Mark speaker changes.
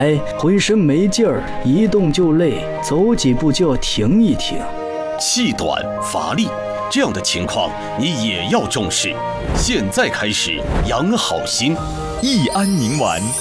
Speaker 1: 浑身没劲儿，一动就累，走几步就要停一停。
Speaker 2: 气短乏力，这样的情况你也要重视。现在开始养好心，益安宁丸